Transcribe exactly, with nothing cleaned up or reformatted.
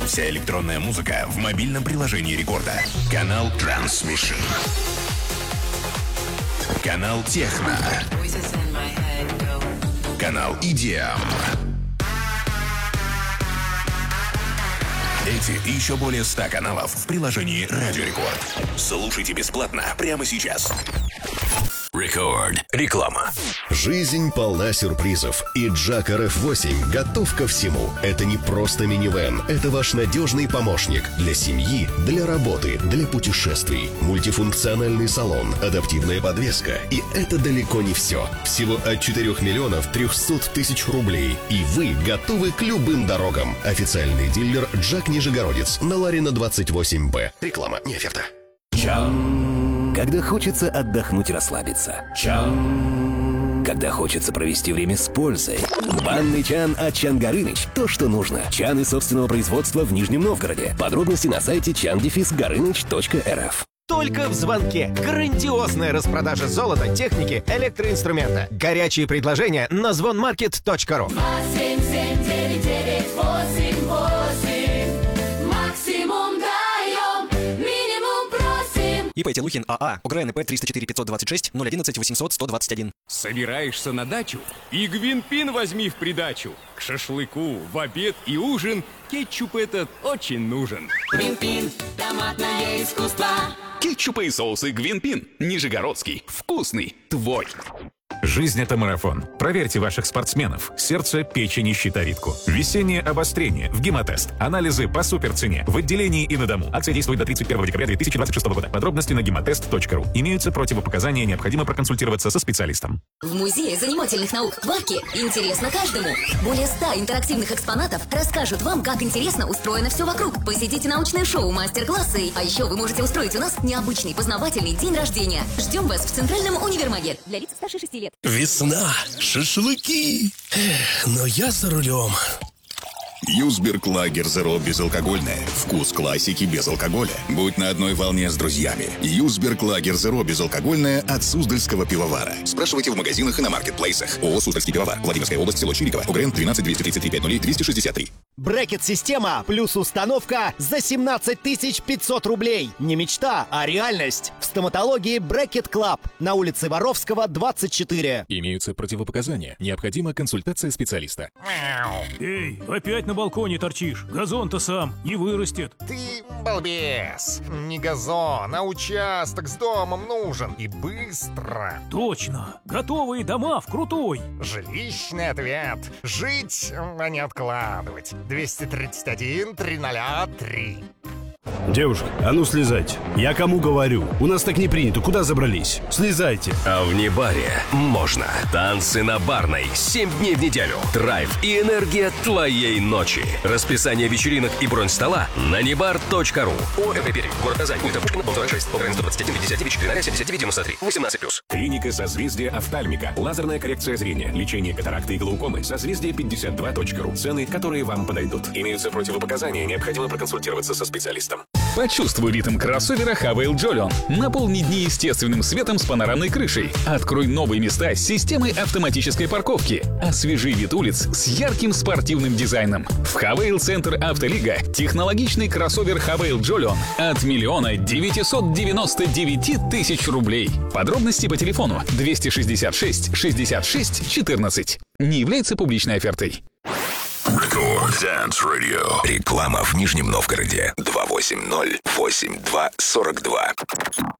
Вся электронная музыка в мобильном приложении Рекорда. Канал Transmission. Канал Техно. Канал и ди эм. Эти и еще более ста каналов в приложении Радио Рекорд. Слушайте бесплатно прямо сейчас. Рекорд. Реклама. Жизнь полна сюрпризов, и Джак эр эф восемь готов ко всему. Это не просто минивэн, это ваш надежный помощник для семьи, для работы, для путешествий. Мультифункциональный салон, адаптивная подвеска. И это далеко не все. Всего от четырёх миллионов трёхсот тысяч рублей. И вы готовы к любым дорогам. Официальный дилер Джак Нижегородец на Ларина двадцать восемь Б. Реклама, не оферта. Чан. Когда хочется отдохнуть и расслабиться. Чан. Когда хочется провести время с пользой. Банный чан от Чан Горыныч. То, что нужно. Чаны собственного производства в Нижнем Новгороде. Подробности на сайте чан горыныч точка эр эф. Только в звонке. Грандиозная распродажа золота, техники, электроинструмента. Горячие предложения на звонмаркет точка ру. семь семь девять девять восемь восемь. Максимум даем, минимум просим. ИП Телухин АА. ОГРНП триста четыре пятьсот двадцать шесть ноль одиннадцать восемьсот сто двадцать один. Собираешься на дачу? И Гвинпин возьми в придачу. К шашлыку, в обед и ужин кетчуп этот очень нужен. Гвинпин, томатное искусство. Кетчупы и соусы Гвинпин. Нижегородский. Вкусный. Твой. Жизнь — это марафон. Проверьте ваших спортсменов. Сердце, печень и щитовидку. Весеннее обострение. В Гемотест. Анализы по суперцене. В отделении и на дому. Акция действует до тридцать первого декабря две тысячи двадцать шестого года. Подробности на гемотест точка ру. Имеются противопоказания, необходимо проконсультироваться со специалистом. В Музее занимательных наук Бабки интересно каждому. Более ста интерактивных экспонатов расскажут вам, как интересно устроено все вокруг. Посетите научное шоу, мастер-классы. А еще вы можете устроить у нас необычный познавательный день рождения. Ждем вас в Центральном универмаге. Для лиц старше шести лет. Весна, шашлыки. Эх, но я за рулем. Юсберг Лагер Зеро безалкогольное. Вкус классики без алкоголя. Будь на одной волне с друзьями. Юсберг Лагер Зеро безалкогольное от Суздальского пивовара. Спрашивайте в магазинах и на маркетплейсах. ООО «Суздальский пивовар». Владимирская область, село Чириково. ОГРН двенадцать двести тридцать три пятьдесят двести шестьдесят три. Брекет-система плюс установка за семнадцать тысяч пятьсот рублей. Не мечта, а реальность. В стоматологии Брекет Клаб на улице Воровского, двадцать четыре. Имеются противопоказания. Необходима консультация специалиста. Эй, опять на балконе торчишь. Газон-то сам не вырастет. Ты балбес. Не газон, а участок с домом нужен. И быстро. Точно. Готовые дома в Крутой. Жилищный ответ. Жить, а не откладывать. двести тридцать один триста три. Девушка, а ну слезайте. Я кому говорю? У нас так не принято. Куда забрались? Слезайте. А в Небаре можно. Танцы на Барной. Семь дней в неделю. Драйв и энергия твоей ночи. Расписание вечеринок и бронь стола на небар точка ру. ОМП Пермь. Город Казань. Улица Пушкина, дом сорок шесть. ОГРН сто двадцать один пятьдесят девять четыре семьдесят девять девяносто три. восемнадцать плюс. Клиника созвездия офтальмика. Лазерная коррекция зрения. Лечение катаракты и глаукомы. Созвездие пятьдесят два точка ру. Цены, которые вам подойдут. Имеются противопоказания, необходимо проконсультироваться со специалистом. Почувствуй ритм кроссовера Хавейл Джолион. Наполни дни естественным светом с панорамной крышей. Открой новые места с системой автоматической парковки. Освежи вид улиц с ярким спортивным дизайном. В Хавейл Центр Автолига технологичный кроссовер Хавейл Джолион от миллиона девятисот девяноста девяти тысяч рублей. Подробности по телефону двести шестьдесят шесть шестьдесят шесть четырнадцать. Не является публичной офертой. Рекорд Dance Radio. Реклама в Нижнем Новгороде. два восемь ноль восемь два сорок два.